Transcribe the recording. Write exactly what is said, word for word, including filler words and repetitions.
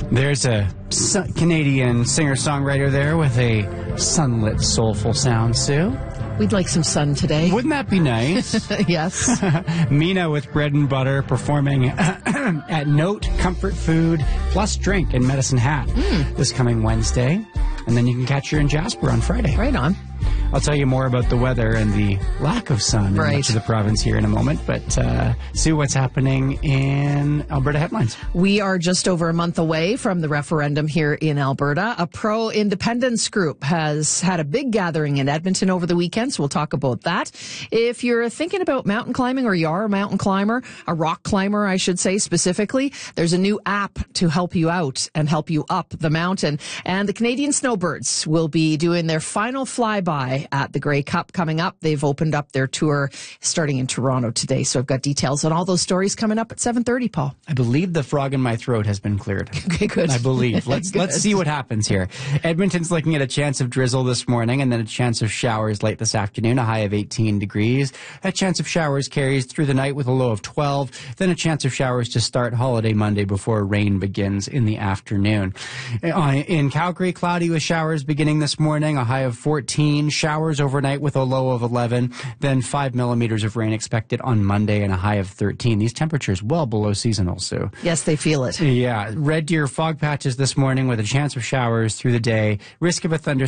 There's a su- Canadian singer-songwriter there with a sunlit, soulful sound, Sue. We'd like some sun today. Wouldn't that be nice? Yes. Mina with Bread and Butter performing at Note Comfort Food Plus Drink in Medicine Hat mm. this coming Wednesday. And then you can catch her in Jasper on Friday. Right on. I'll tell you more about the weather and the lack of sun right. in much of the province here in a moment. But uh, Sue, what's happening in Alberta headlines? We are just over a month away from the referendum here in Alberta. A pro-independence group has had a big gathering in Edmonton over the weekend, so we'll talk about that. If you're thinking about mountain climbing, or you are a mountain climber, a rock climber, I should say specifically, there's a new app to help you out and help you up the mountain. And the Canadian Snowbirds will be doing their final flyby at the Grey Cup coming up. They've opened up their tour starting in Toronto today. So I've got details on all those stories coming up at seven thirty, Paul. I believe the frog in my throat has been cleared. Okay, good. I believe. Let's let's see what happens here. Edmonton's looking at a chance of drizzle this morning and then a chance of showers late this afternoon, a high of eighteen degrees. A chance of showers carries through the night with a low of twelve. Then a chance of showers to start holiday Monday before rain begins in the afternoon. In Calgary, cloudy with showers beginning this morning, a high of fourteen. Showers overnight with a low of eleven, then five millimeters of rain expected on Monday and a high of thirteen. These temperatures well below seasonal, Sue. Yes, they feel it. Yeah. Red Deer fog patches this morning with a chance of showers through the day. Risk of a thunderstorm